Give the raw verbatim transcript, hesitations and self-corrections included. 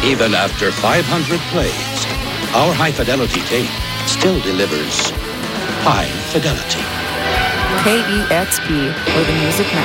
Even after five hundred plays, our high-fidelity tape still delivers high fidelity. K E X P, where the music matters.